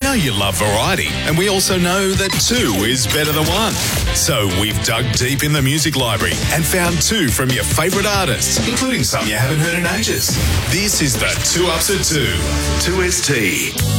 know you love variety, and we also know that 2 is better than 1. So we've dug deep in the music library and found 2 from your favourite artists, including some you haven't heard in ages. This is the 2 Ups at 2. 2ST.